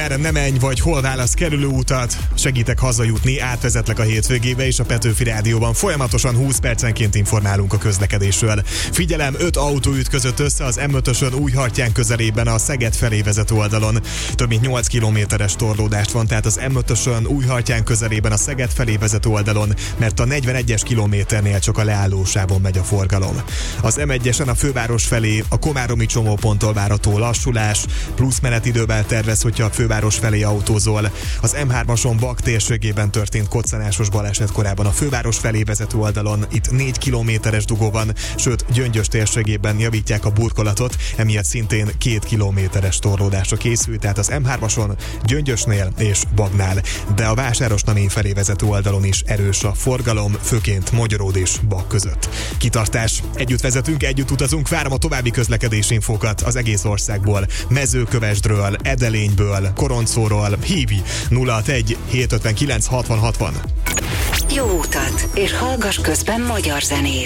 Erre nem menj, vagy hol válasz kerülőutat, segítek hazajutni, átvezetlek a hétvégébe, és a Petőfi Rádióban folyamatosan 20 percenként informálunk a közlekedésről. Figyelem, 5 autó ütközött össze az M5-ösön Újhartyán közelében a Szeged felé vezető oldalon. Több mint 8 kilométeres torlódást van, tehát az M5-ösön Újhartyán közelében a Szeged felé vezető oldalon, mert a 41-es kilométernél csak a leállósávon megy a forgalom. Az M1-esen a főváros felé a komáromi csomóponttól várható lassulás, plusz menetidővel tervez, hogyha a főváros felé autózol. Az M3-ason Bak térségében történt koccanásos baleset korábban a főváros felé vezető oldalon. Itt 4 kilométeres dugó van, sőt Gyöngyös térségében javítják a burkolatot, emiatt szintén 2 kilométeres torlódásra készült, tehát az M3-ason Gyöngyösnél és Bagnál. De a Vásárosnamény felé vezető oldalon is erős a forgalom, főként Magyaród és Bak között. Kitartás, együtt vezetünk, együtt utazunk, várom a további közlekedési infókat az egész országból, Mezőkövesdről, Edelényből, Koroncóról. Hívj 061 759 60 60. Jó utat, és hallgass közben magyar zenét.